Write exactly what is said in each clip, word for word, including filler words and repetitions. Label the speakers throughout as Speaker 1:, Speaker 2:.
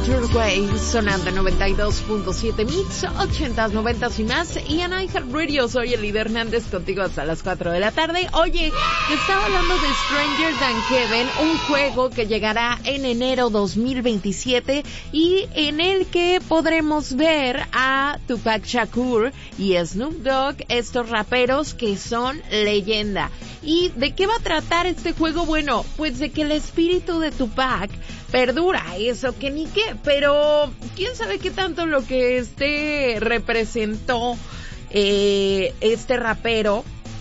Speaker 1: Walter Way, sonando noventa y dos punto siete Mix, ochentas, noventas y más. Y en iHeartRadio, soy Elida Hernández, contigo hasta las cuatro de la tarde. Oye, te estaba hablando de Stranger Than Heaven, un juego que llegará en enero dos mil veintisiete y en el que podremos ver a Tupac Shakur y Snoop Dogg, estos raperos que son leyenda. ¿Y de qué va a tratar este juego? Bueno, pues de que el espíritu de Tupac perdura, eso que ni qué, pero quién sabe qué tanto lo que este representó eh, este rapero,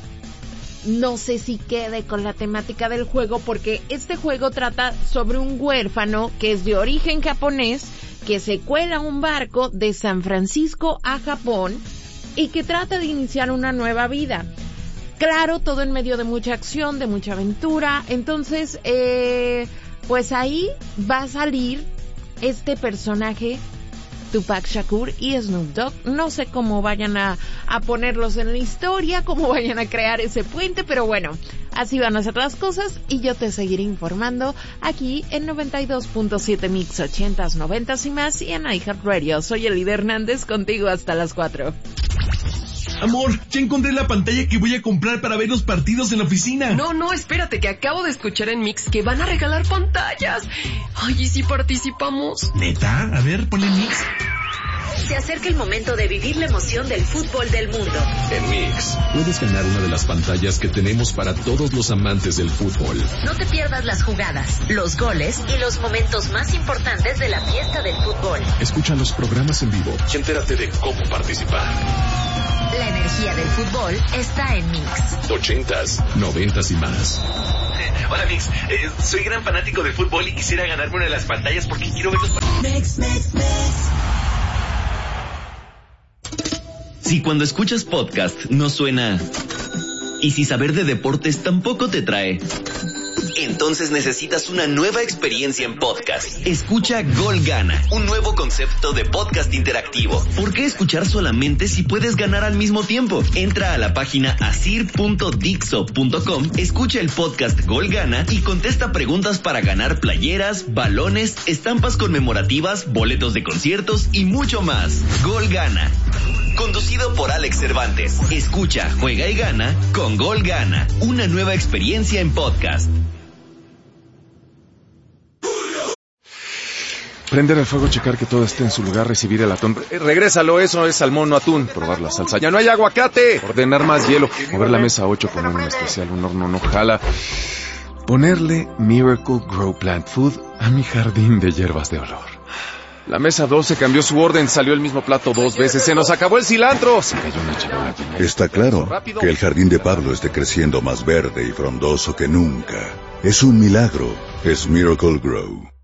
Speaker 1: no sé si quede con la temática del juego, porque este juego trata sobre un huérfano que es de origen japonés, que se cuela a un barco de San Francisco a Japón y que trata de iniciar una nueva vida. Claro, todo en medio de mucha acción, de mucha aventura. Entonces, eh, pues ahí va a salir este personaje, Tupac Shakur y Snoop Dogg. No sé cómo vayan a, a ponerlos en la historia, cómo vayan a crear ese puente, pero bueno, así van a ser las cosas y yo te seguiré informando aquí en noventa y dos punto siete Mix, ochentas, noventas y más, y en iHeartRadio. Soy Elida Hernández, contigo hasta las cuatro.
Speaker 2: Amor, ya encontré la pantalla que voy a comprar para ver los partidos en la oficina.
Speaker 3: No, no, espérate, que acabo de escuchar en Mix que van a regalar pantallas. Ay, ¿y si participamos?
Speaker 2: ¿Neta? A ver, ponle Mix.
Speaker 4: Se acerca el momento de vivir la emoción del fútbol del mundo.
Speaker 5: En Mix, puedes ganar una de las pantallas que tenemos para todos los amantes del fútbol.
Speaker 4: No te pierdas las jugadas, los goles y los momentos más importantes de la fiesta del fútbol.
Speaker 5: Escucha los programas en vivo y entérate de cómo participar.
Speaker 4: La energía del fútbol está en Mix.
Speaker 5: Ochentas, noventas y más.
Speaker 2: Hola Mix, eh, soy gran fanático del fútbol y quisiera ganarme una de las pantallas porque quiero ver los partidos.
Speaker 6: Mix, mix, mix.
Speaker 7: Si cuando escuchas podcast no suena, y si saber de deportes tampoco te trae, entonces necesitas una nueva experiencia en podcast. Escucha Gol Gana, un nuevo concepto de podcast interactivo. ¿Por qué escuchar solamente si puedes ganar al mismo tiempo? Entra a la página asir punto dixo punto com, escucha el podcast Gol Gana y contesta preguntas para ganar playeras, balones, estampas conmemorativas, boletos de conciertos y mucho más. Gol Gana, conducido por Alex Cervantes. Escucha, juega y gana con Gol Gana, una nueva experiencia en podcast.
Speaker 8: Prender el fuego, checar que todo esté en su lugar, recibir el atún. Eh, regrésalo, eso es salmón, no atún. Probar la salsa. ¡Ya no hay aguacate! Ordenar más hielo. Mover la mesa ocho, poner un especial, un horno no jala. Ponerle Miracle Grow Plant Food a mi jardín de hierbas de olor. La mesa doce cambió su orden, salió el mismo plato dos veces. ¡Se nos acabó el cilantro! Se cayó una charola llena.
Speaker 9: Está claro que el jardín de Pablo esté creciendo más verde y frondoso que nunca. Es un milagro. Es Miracle Grow.